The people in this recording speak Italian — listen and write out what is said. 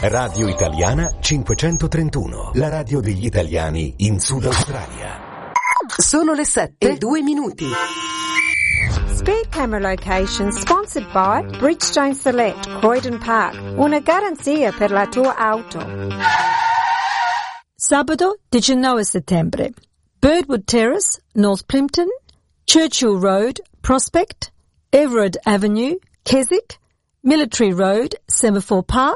Radio Italiana 531, la radio degli italiani in Sud Australia. Sono le 7:02. Speed camera location sponsored by Bridgestone Select, Croydon Park. Una garanzia per la tua auto. Sabato 19 settembre. Birdwood Terrace, North Plimpton, Churchill Road, Prospect, Everard Avenue, Keswick, Military Road, Semaphore Park,